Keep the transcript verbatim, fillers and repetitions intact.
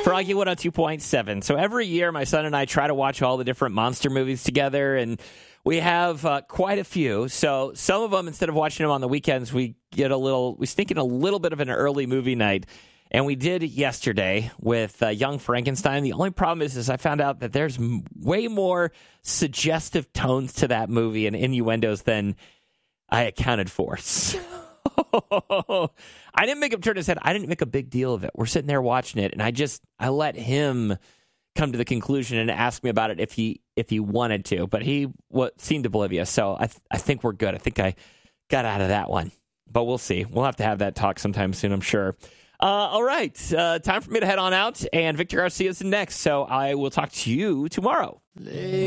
Froggy one oh two point seven. So every year, my son and I try to watch all the different monster movies together, and we have uh, quite a few. So some of them, instead of watching them on the weekends, we get a little, we sneak in a little bit of an early movie night. And we did yesterday with uh, Young Frankenstein. The only problem is, is I found out that there's m- way more suggestive tones to that movie and innuendos than I accounted for. So I didn't make him turn his head. I didn't make a big deal of it. We're sitting there watching it, and I just, I let him come to the conclusion and ask me about it if he if he wanted to. But he what, seemed oblivious, so I, th- I think we're good. I think I got out of that one. But we'll see. We'll have to have that talk sometime soon, I'm sure. Uh, all right, uh, time for me to head on out, and Victor Garcia is next, so I will talk to you tomorrow.